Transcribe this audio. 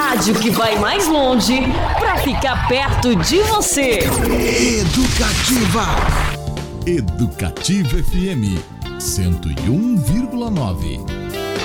rádio que vai mais longe para ficar perto de você. Educativa FM 101,9.